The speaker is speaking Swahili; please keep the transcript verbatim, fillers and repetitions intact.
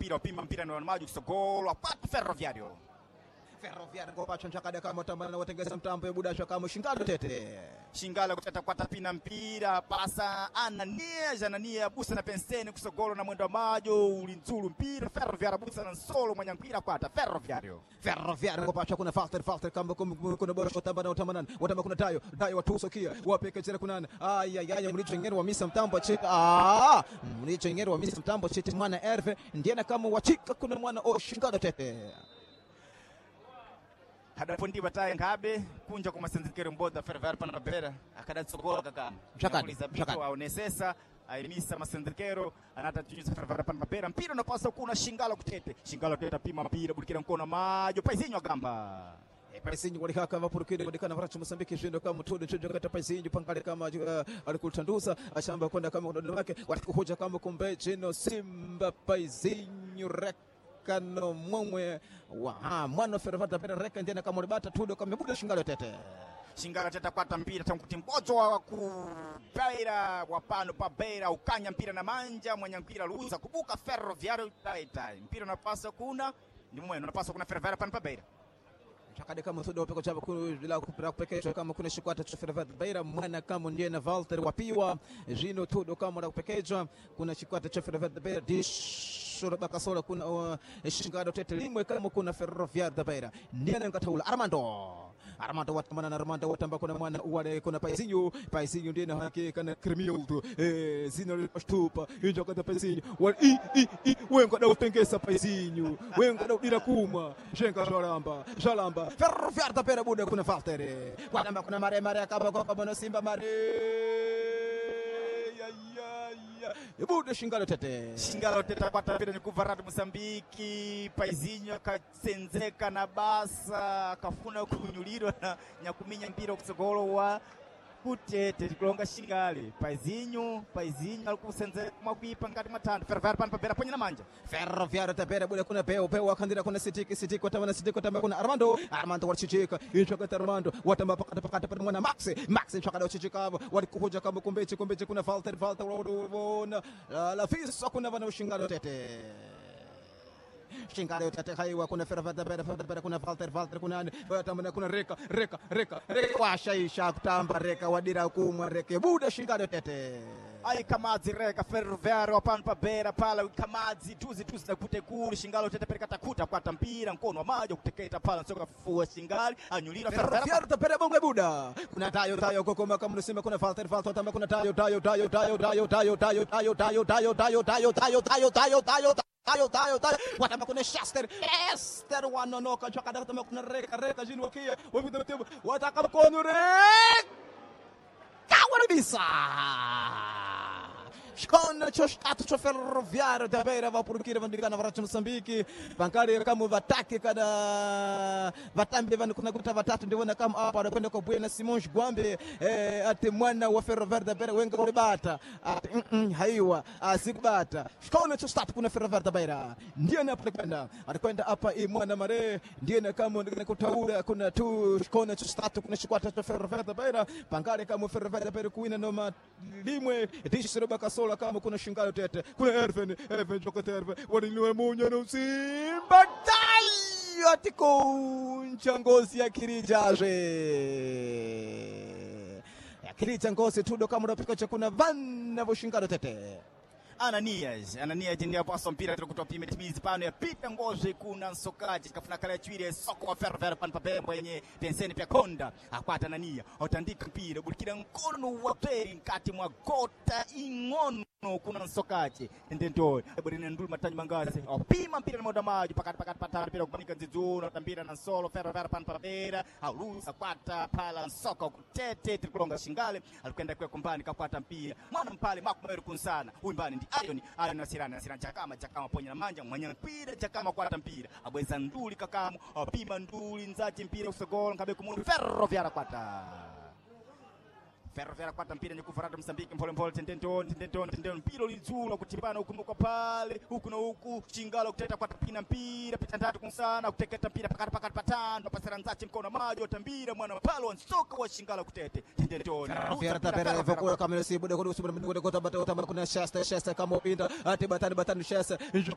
mpira upima mpira na maji kusogolo apata Ferroviario. Ferroviario kwa chonchaka kama tambana na watengeza mtambo budasha kama Shingalo Tete. Shingalo kutata kwa tapina mpira pasa Ananias Anania busa na penseni kusogolo na mwendo majo ulinzulu mpira Ferroviario busa na solo mwenye mpira kwata Ferroviario. Ferroviario kwa kuna Falter Falter kama kuna bora tambana na tamana watamba kuna Dayo Dayo watuso kia wapeke jera kuna ay ay ay mlicho ngero wa misa mtambo chita ah mlicho ngero wa misa mtambo chita mwana Herve ndiye kama wachika kuna mwana o Shingalo Tete. Hada fundi bataye ngabe kunja kwa masenzikero mboda Ferroviario pana babera akada sogolo kaka mshakani mshakani wa onesesa aimisa masenzikero anata tunyuza Ferroviario pana babera mpira unapaswa kuna Shingalo Kutete Shingalo Tete pima mpira bulikira mkono majo Paizinho agamba Paizinho walika kama purukide wadikana varachu Mosambiki shindo kama todo chojo kata Paizinho pangale kama uh, alikutanduza ashamba kwenda kama ndodo wake walikuhoja kama kumbe chino Simba Paizinho rek kano mwe wa mwana Ferroviario pera reka ndena kama libata tudo kama buda Shingalo Tete. Shingalo Tete kwata mpira tangu mbozo wa kubaira wapano pa beira ukanya mpira na manja mwenye mpira luza kubuka Ferroviario taita mpira unapaswa kuna ni mwe unapaswa kuna Ferroviario pana pa beira. Chakade kama tudo peko chapa kula kupira kupekesha kama kuna shikwata cha Ferroviario beira mwana kama ndiye na Walter wapiwa jino tudo kama na kupekesha kuna shikwata cha Ferroviario beira dish shoro bakasola kuna uh, Shingalo Tete limwe kama kuna Ferroviario beira ndiye ngataula Armando Armando watamana na Armando watamba kuna mwana wale kuna Paizinho Paizinho ndiye na hakika na Cremildo eh zina pastupa injo kada Paizinho wal i i i wengo da utengesa Paizinho wengo da udira kuma shenga jalamba jalamba Ferroviario beira buda kuna Falter watamba kuna mare mare kama kwa bano Simba mare Buda Shingalo Tete. Shingalo Tete kwata mpira ni kuvarata Mosambiki Paizinho akasenzeka na basa akafuna kunyulirwa na nyakuminya mpira kusogolo wa Kutete tikulonga Shingale Paizinho Paizinho alikusenzeka mwakuipa ngati matanda Ferroviario pana pabera ponye na manja Ferroviario tabera buda kuna peo peo akandira kuna sitiki sitiki watamba na sitiki watamba kuna Armando Armando walichichika incho kata Armando watamba pakata pakata pana mwana Max Max incho kada chichika walikuhoja kama kumbeche kumbeche kuna Walter Walter wona la fisa kuna wana Shingalo Tete Shingalo Tete haiwa kuna Ferroviario beira beira kuna Walter Walter kuna watamba kuna Reka Reka Reka Reka washaisha kutamba Reka wadira kumwa Reka buda Shingalo Tete. Ai Kamadzi Reka Ferroviario pana pabera pala Kamadzi tuzi tuzi na kutekuru Shingalo Tete pereka takuta kwata mpira mkono wa majo kuteketa pala soka fua Shingali anyulira Ferroviario tapera bongo buda kuna Dayo Dayo kokoma kama Simba kuna Walter Walter tamba kuna Dayo Dayo Dayo Dayo Dayo Dayo Dayo Dayo Dayo Dayo Dayo Dayo Dayo Dayo Dayo Dayo Tayo tayo tayo watamba kuna Chester Esther wanonoka chakada tamba kuna Reka Reka jinu wakia wapita tembo wataka mkono Reka kawana bisa Shkona choshtato cho Ferroviario da beira va purukira vandigana varacha Mosambiki bankari kama vataki kada vatambe vanu kuna kuta vatatu ndivona kama hapa anakwenda kwa Buena Simões Gwambe eh ati mwana wa Ferroviario da beira wenga kulibata ati mm haiwa asikubata Shkona choshtato kuna Ferroviario da beira ndiye anakwenda anakwenda hapa i mwana mare ndiye na kama ndikana kutaura kuna tu Shkona choshtato kuna shikwata cho Ferroviario da beira bankari kama Ferroviario da beira kuina no limwe dishiro bakaso kama kuna Shingalo Tete kuna Herven Herven Jokoterve walinwe munya no Simba Dayo atikuncha ngozi ya kirijaje ya kirija ngozi tudo kama unapika kuna vana vo Shingalo Tete Ananias Ananias ndiye hapo mpira tunakutoa pime timizi pano ya pita ngozi kuna Nsokaji kafuna kala chwire soko wa Ferroviario pana pabera mwenye penseni pia konda akwata Anania otandika mpira bulikira mkono wa peri nkati mwa gota ingono kuna Nsokaji ndendo ebodene ndulu matanyi mangazi opima mpira na moda maji pakati pakati patara mpira kubanika nzizuno tambira na solo Ferroviario pana pabera alusa kwata pala Nsoka Kutete tikulonga Shingale alikwenda kwa kumbani kakwata mpira mwana mpale makumero kunsana uimbani Ayoni ala nasirana nasirana chakama chakama ponya na manja mwanya mpira chakama kwata mpira abweza nduli kakamu apima nduli nzachi mpira usogolo ngabe kumundu Ferroviario kwata Ferroviario kwata mpira nyekuvarata Mosambiki mpole mpole tendento tendento tendento mpira ulizula kutimbana huku pale huku na huku Shingalo Kutete kwata pina mpira pita ndatu kunsana kuteketa mpira pakati pakati patano pasara nzachi mkono majo tambira mwana palo Nsoka wa Shingalo Kutete tendento Ferroviario tabera evokura kamera si bude kudu subira minde kota bata kota kuna Chester Chester kama upinda ati batani batani Chester